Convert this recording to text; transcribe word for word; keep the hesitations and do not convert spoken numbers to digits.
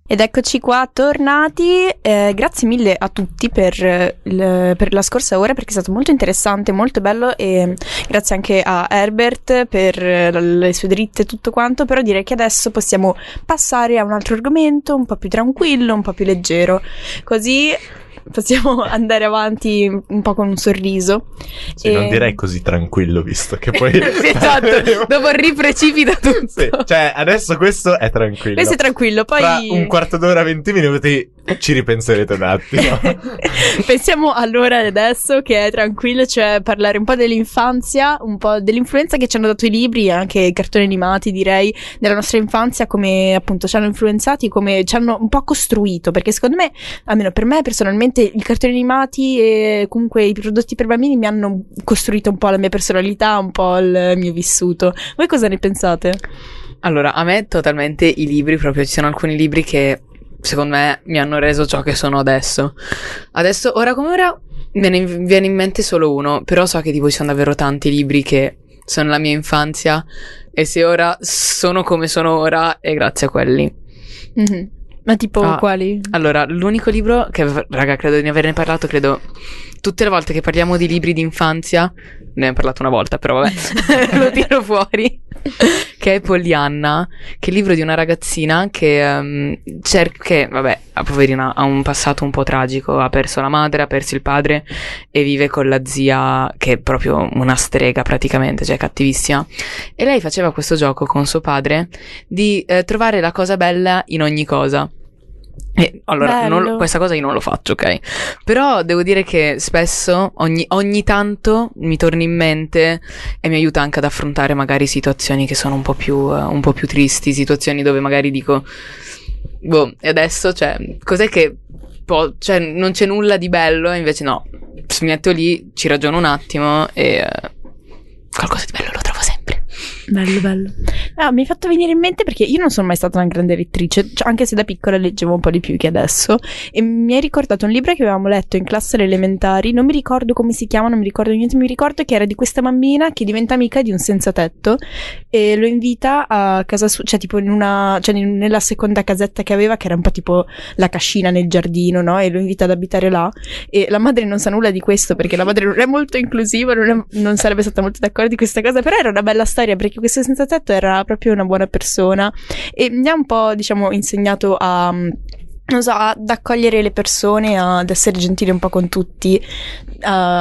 Ed eccoci qua tornati, eh, grazie mille a tutti per, eh, il, per la scorsa ora, perché è stato molto interessante, molto bello, e grazie anche a Herbert per eh, le sue dritte e tutto quanto. Però direi che adesso possiamo passare a un altro argomento un po' più tranquillo, un po' più leggero, così possiamo andare avanti un po' con un sorriso. Sì, e... non direi così tranquillo, visto che poi sì, esatto, dopo riprecipita tutto. Sì, cioè adesso questo è tranquillo, questo è tranquillo, poi tra un quarto d'ora, venti minuti ci ripenserete un attimo. Pensiamo allora adesso che è tranquillo, cioè parlare un po' dell'infanzia, un po' dell'influenza che ci hanno dato i libri e anche i cartoni animati, direi, nella nostra infanzia, come appunto ci hanno influenzati, come ci hanno un po' costruito, perché secondo me, almeno per me personalmente, i cartoni animati e comunque i prodotti per bambini mi hanno costruito un po' la mia personalità, un po' il mio vissuto. Voi cosa ne pensate? Allora, a me totalmente i libri, proprio ci sono alcuni libri che secondo me mi hanno reso ciò che sono adesso. Adesso, ora come ora, me ne viene in mente solo uno, però so che tipo ci sono davvero tanti libri che sono la mia infanzia, e se ora sono come sono ora è grazie a quelli. Mm-hmm. Ma tipo ah, quali? Allora, l'unico libro che, raga, credo di ne averne parlato, credo tutte le volte che parliamo di libri di infanzia, ne abbiamo parlato una volta, però vabbè, lo tiro fuori, che è Pollyanna, che è il libro di una ragazzina che um, cerca, che vabbè, la poverina ha un passato un po' tragico, ha perso la madre, ha perso il padre e vive con la zia che è proprio una strega praticamente, cioè cattivissima, e lei faceva questo gioco con suo padre di eh, trovare la cosa bella in ogni cosa. E allora, non, questa cosa io non lo faccio, ok? Però devo dire che spesso, ogni, ogni tanto mi torna in mente e mi aiuta anche ad affrontare magari situazioni che sono un po' più, uh, un po' più tristi, situazioni dove magari dico, boh, e adesso, cioè, cos'è che, po- cioè, non c'è nulla di bello, e invece no, mi metto lì, ci ragiono un attimo e uh, qualcosa di bello lo trovo sempre. Bello, bello. Ah, mi hai fatto venire in mente, perché io non sono mai stata una grande lettrice, cioè, anche se da piccola leggevo un po' di più che adesso, e mi hai ricordato un libro che avevamo letto in classe alle elementari, non mi ricordo come si chiama, non mi ricordo niente, mi ricordo che era di questa bambina che diventa amica di un senza tetto e lo invita a casa sua, cioè tipo in una, cioè nella seconda casetta che aveva, che era un po' tipo la cascina nel giardino, no? E lo invita ad abitare là, e la madre non sa nulla di questo, perché la madre non è molto inclusiva, non, è, non sarebbe stata molto d'accordo di questa cosa, però era una bella storia, perché questo senza tetto era proprio una buona persona e mi ha un po', diciamo, insegnato a, non so, ad accogliere le persone, ad essere gentile un po' con tutti, uh,